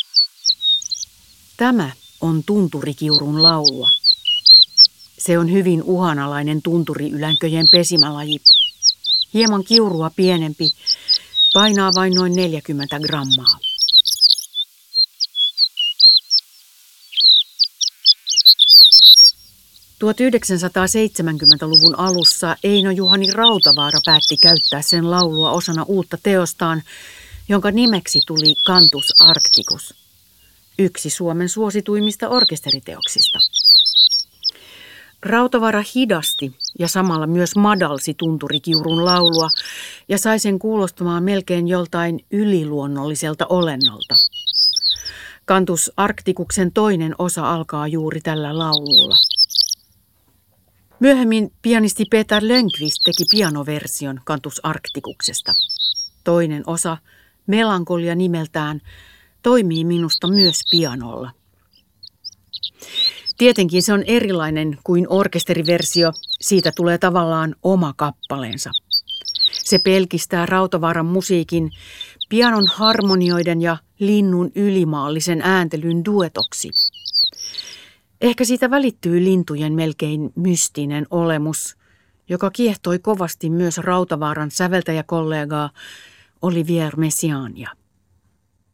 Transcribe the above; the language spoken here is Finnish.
Tämä on tunturikiurun laulua. Se on hyvin uhanalainen tunturiylänköjen pesimälaji. Hieman kiurua pienempi, painaa vain noin 40 grammaa. – 1970-luvun alussa Eino Juhani Rautavaara päätti käyttää sen laulua osana uutta teostaan, jonka nimeksi tuli Cantus Arcticus, yksi Suomen suosituimmista orkesteriteoksista. Rautavaara hidasti ja samalla myös madalsi tunturikiurun laulua ja sai sen kuulostamaan melkein joltain yliluonnolliselta olennolta. Cantus Arcticuksen toinen osa alkaa juuri tällä laululla. Myöhemmin pianisti Peter Lönnqvist teki pianoversion Cantus Arcticuksesta. Toinen osa, Melankolia nimeltään, toimii minusta myös pianolla. Tietenkin se on erilainen kuin orkesteriversio, siitä tulee tavallaan oma kappaleensa. Se pelkistää Rautavaaran musiikin pianon harmonioiden ja linnun ylimaallisen ääntelyn duetoksi. Ehkä siitä välittyy lintujen melkein mystinen olemus, joka kiehtoi kovasti myös Rautavaaran säveltäjäkollegaa Olivier Messiaania.